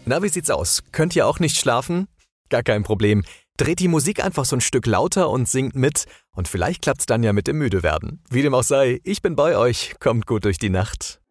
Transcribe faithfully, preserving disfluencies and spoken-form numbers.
Na, wie sieht's aus? Könnt ihr auch nicht schlafen? Gar kein Problem. Dreht die Musik einfach so ein Stück lauter und singt mit. Und vielleicht klappt's dann ja mit dem Müdewerden. Wie dem auch sei, ich bin bei euch. Kommt gut durch die Nacht.